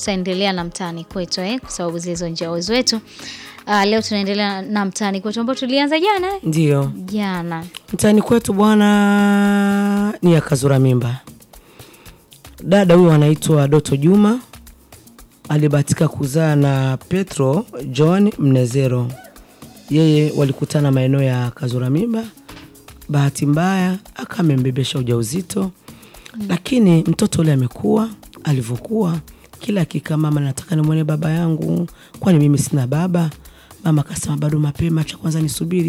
tutaendelea na mtaani kwetu kwa sababu zilizo nje ya uwezo wetu. Leo tunaendelea na mtaani kwetu ambao tulianza jana. Ndio. Jana. Mtaani kwetu bwana ni ya Kazura Mimba. Dada huyu anaitwa Doto Juma. Alibahatika kuzaa na Petro John Mnezero. Yeye walikutana maeneo ya Kazura Mimba. Bahati mbaya akamembebesha ujauzito. Lakini mtoto yule amekuwa, alivyokuwa, kila akika mama nataka nimuone baba yangu, kwani mimi sina baba. Mama akasema bado mapema, cha kwanza nisubiri.